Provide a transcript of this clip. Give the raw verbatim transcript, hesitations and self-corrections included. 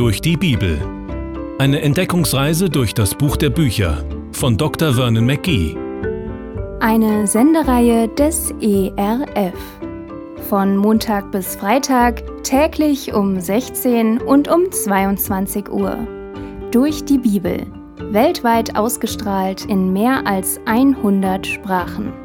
Durch die Bibel. Eine Entdeckungsreise durch das Buch der Bücher von Doktor Vernon McGee. Eine Sendereihe des E R F. Von Montag bis Freitag täglich um sechzehn und um zweiundzwanzig Uhr. Durch die Bibel. Weltweit ausgestrahlt in mehr als hundert Sprachen.